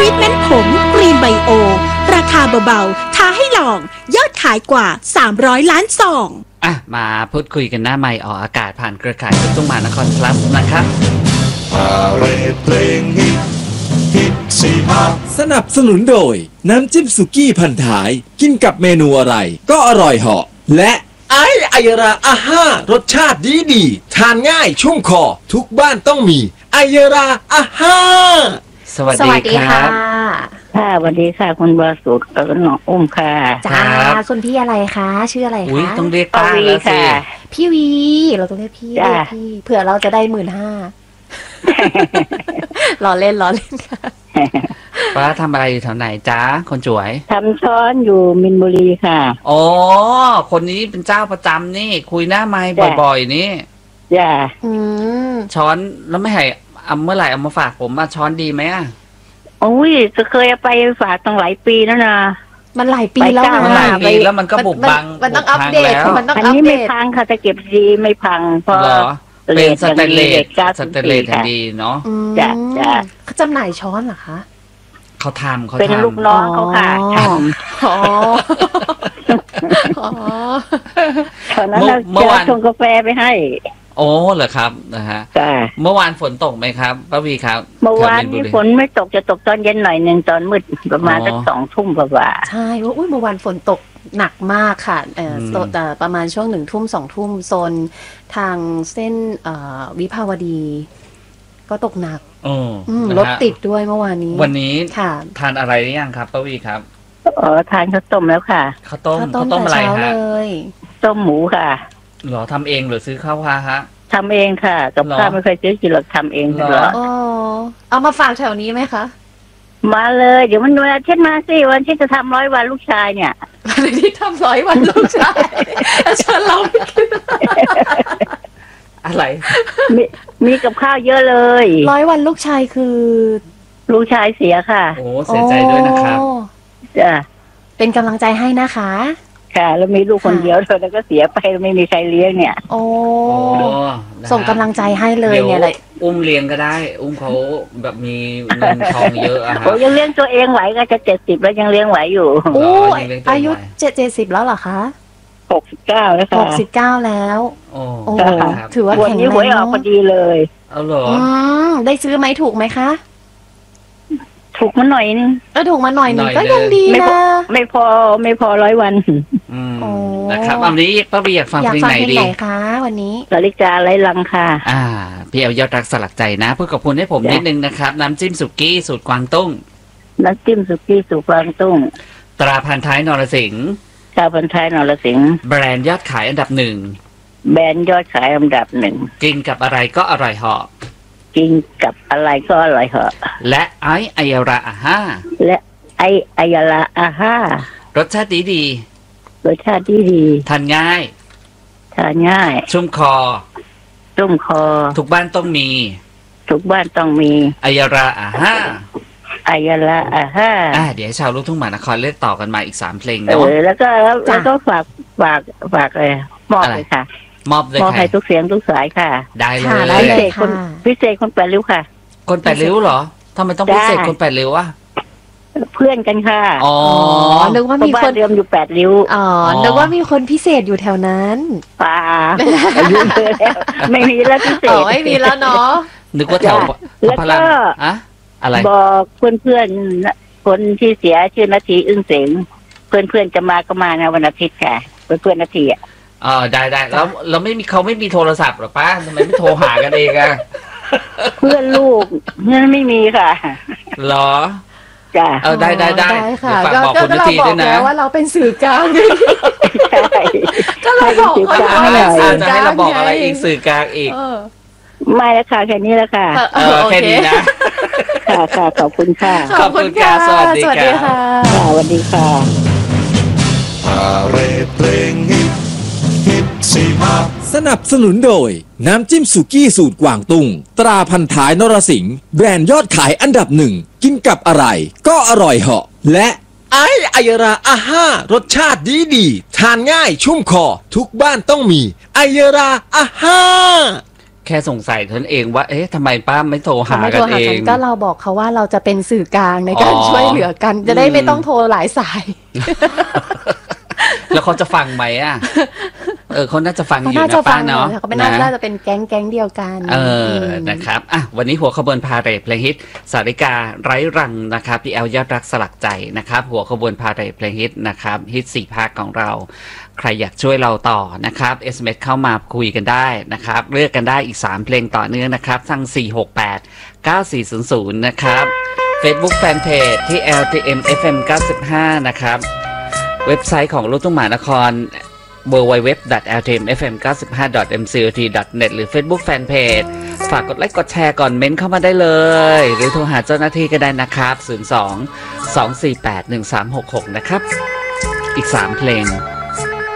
รีทเมนต์ผมกรีนไบโอราคาเบาๆท้าให้ลองยอดขายกว่า300ล้านซองมาพูดคุยกันหน้าไมค์ออกอากาศผ่านเครือข่ายลูกทุ่งมหานคร plus นะครับเพลงฮิตสนับสนุนโดยน้ำจิ้มสุกี้พันท้ายกินกับเมนูอะไรก็อร่อยเหาะและไอราอาห้ารสชาติดีทานง่ายชุ่มคอทุกบ้านต้องมีไอราอาห้าสวัสดีครับค่ะสวัสดีค่ะคุณบาสุดกับน้องอุ้มค่ะจ้าคุณพี่อะไรคะชื่ออะไรคะต้องเรียกป้าแล้วสิพี่วีเราต้องเรียกพี่เผื่อเราจะได้15,000รอเล่นค่ะป้าทำอะไรอยู่แถวไหนจ้าคนสวยทำช้อนอยู่มินบุรีค่ะอ๋อคนนี้เป็นเจ้าประจำนี่คุยหน้าไมค์บ่อยๆนี่จ้าช้อนแล้วไม่ให้เมื่อไหร่เอามาฝากผมมาช้อนดีไหมโอ้ยจะเคยเอาไปฝากตั้งหลายปีแล้วนะมันหลายปีแล้วหลายปีแล้วมันก็บุบบังมันต้องอัปเดตอันนี้ไม่พังค่ะจะเก็บดีไม่พังเพราะเป็นสแตนเลสดีเนาะจ้ะเขาจำหน่ายช้อนเหรอคะเขาทำเป็นลูกน้องเขาค่ะตอนนั้นเราชงกาแฟไปให้โอ้เหรอครับนะฮะเมื่อวานฝนตกไหมครับป้าวีครับเมื่อวานนี้ฝนไม่ตกจะตกตอนเย็นหน่อยหนึ่งตอนมืดประมาณสัก2 ทุ่มกว่าใช่ว่าเมื่อวานฝนตกหนักมากค่ะประมาณช่วง1 ทุ่ม2 ทุ่มโซนทางเส้นวิภาวดีก็ตกหนักรถติดด้วยเมื่อวานนี้วันนี้ทานอะไรหรือยังครับป้าวีครับทานข้าวต้มแล้วค่ะข้าวต้มอะไรฮะต้มหมูค่ะหรอทำเองหรือซื้อข้าวฮะทำเองค่ะกับข้าวไม่เคยซื้อกินหรอกทำเองเหรอเอามาฝากแถวนี้ไหมคะมาเลยเดี๋ยวมันวันอาทิตย์มาสิวันอาทิตย์จะทำ100 วันลูกชายเนี่ยวันอาทิตย์ทำ100 วันลูกชายอาจารย์เราไม่คิดอะไรมีกับข้าวเยอะเลย 100 วันลูกชายคือลูกชายเสียค่ะโอ้เสียใจด้วยนะครับจ้ะเป็นกำลังใจให้นะคะค่ะแล้วมีลูกคนเดียวแล้วก็เสียไปไม่มีใครเลี้ยงเนี่ยโอ้ส่งกำลังใจให้เลยเนี่ยเลยอุ้มเลี้ยงก็ได้อุ้มเขาแบบมีเงินทองเยอะอะครับยังเลี้ยงตัวเองไหวก็จะ70แล้วยังเลี้ยงไหวอยู่โอ้อายุ70แล้วเหรอคะ 69แล้วค่ะ 69แล้วโอ้ถือว่าแข็งแรงหวยออกพอดีเลยเอาเหรอได้ซื้อไหมถูกไหมคะถูกมาหน่อยนึงถูกมาหน่อยนึงก็ยังดีนะไม่พอ100 วันนะครับวันนี้ป้าบีอยากฟังเพลงไหนดีคะวันนี้สาริกาไร้ลังค่ะพี่เอายอดรักสลักใจนะพูดกับคุณให้ผมนิดนึงนะครับน้ำจิ้มสุกี้สูตรกวางตุ้งน้ำจิ้มสุกี้สูตรกวางตุ้งตราพันท้ายนรสิงห์ตราพันท้ายนรสิงห์แบรนด์ยอดขายอันดับ1 แบรนด์ยอดขายอันดับ1 กินกับอะไรก็อร่อยเหาะกินกับอะไรก็อร่อยเหาะและไอราอาห้าและไอราอาห้ารสชาติดีรสชาติดีทานง่ายชุ่มคอทุกบ้านต้องมีไอราอาห้าไอราอาห้าเดี๋ยวชาวลูกทุ่งมหานครเลือกต่อกันมาอีก3 เพลงเนาะแล้วก็ฝากเลยมอบเลยค่ะมอบเลยค่ะมอบให้ทุกเสียงทุกสายค่ะได้เลยพิเศษคน8 ริ้วค่ะคน8 ริ้วเหรอทำไมต้องพิเศษคน8 ริ้วอะเพื่อนกันค่ะนึกว่ามีคนเดิมอยู่8 ริ้วนึกว่ามีคนพิเศษอยู่แถวนั้นป่าอายุเยอะแล้วไม่มีแล้วพิเศษไม่มีแล้วเนาะนึกว่าแถวแล้วก็อะไรบอกเพื่อนคนที่เสียชื่อนาทีอึ้งเสงเพื่อนจะมาก็มานะวันอาทิตย์ค่ะเพื่อนนาทีได้แล้วเราไม่มีโทรศัพท์หรอป้าทำไมไม่โทรหากันเองอะเพื่อนลูกนั่นไม่มีค่ะหรอจ้ะได้ค่ะก็เราบอกแล้วว่าเราเป็นสื่อกลางใช่ก็เราบอกว่าจะให้เราบอกอะไรอีกสื่อกลางอีกไม่แล้วค่ะแค่นี้แล้วค่ะแค่นี้นะค่ะขอบคุณค่ะขอบคุณค่ะสวัสดีค่ะสวัสดีค่ะเพลงฮิตสนับสนุนโดยน้ำจิ้มสุกี้สูตรกวางตุ้งตราพันท้ายนรสิงห์แบรนด์ยอดขายอันดับ1กินกับอะไรก็อร่อยเหาะและไอราอาห้ารสชาติดีทานง่ายชุ่มคอทุกบ้านต้องมีไอราอาห้าแค่สงสัยท่านเองว่าเอ๊ะทำไมป้าไม่โทรหากันเองก็เราบอกเขาว่าเราจะเป็นสื่อกลางในการช่วยเหลือกันจะได้ไม่ต้องโทรหลายสายแล้วเขาจะฟังไหมอ่ะเขาน่าจะฟังอยู่นะป้าเนาะเขาไม่น่าจะเป็นแก๊งเดียวกันนะครับวันนี้หัวขบวนพาเรทเพลงฮิตสาริกาไร้รังนะครับพี่แอลยอดรักสลักใจนะครับหัวขบวนพาเรทเพลงฮิตนะครับฮิต4 ภาคของเราใครอยากช่วยเราต่อนะครับ SMS เข้ามาคุยกันได้นะครับเลือกกันได้อีก3เพลงต่อเนื่องนะครับทั้ง4689400นะครับ Facebook Fanpage ที่ LTM FM 95นะครับเว็บไซต์ของลูกทุ่งมหานคร www.ltmfm95.mcot.net หรือ Facebook Fanpage ฝากกดไลค์กดแชร์ก่อนเม้นเข้ามาได้เลยหรือโทรหาเจ้าหน้าที่ก็ได้นะครับ02-248-1366นะครับอีก3เพลง